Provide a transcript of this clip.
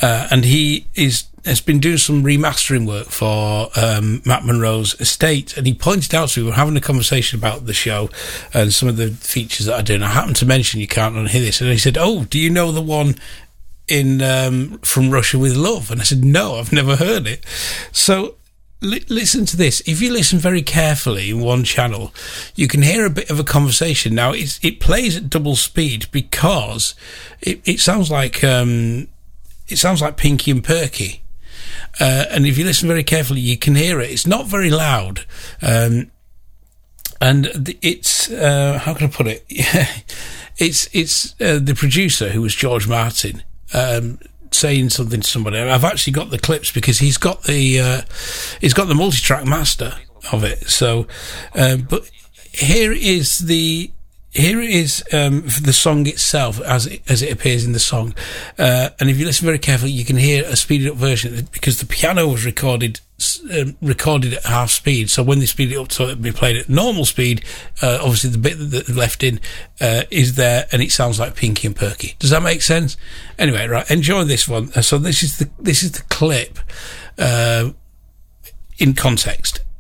and he has been doing some remastering work for Matt Monroe's estate, and he pointed out to me, we were having a conversation about the show and some of the features that I do, and I happened to mention You Can't Unhear This, and he said, "Oh, do you know the one in From Russia with Love?" And I said, "No, I've never heard it." So listen to this. If you listen very carefully in one channel, you can hear a bit of a conversation. Now it plays at double speed because it sounds like Pinky and Perky. And if you listen very carefully, you can hear it. It's not very loud. And it's, how can I put it? it's the producer, who was George Martin, saying something to somebody. I've actually got the clips because he's got the multi-track master of it. So, but here is the song itself as it appears in the song, and if you listen very carefully, you can hear a speeded up version because the piano was recorded at half speed. So when they speed it up so it'll be played at normal speed, obviously the bit that left in is there, and it sounds like Pinky and Perky. Does that make sense? Anyway, right, enjoy this one. So this is the clip in context.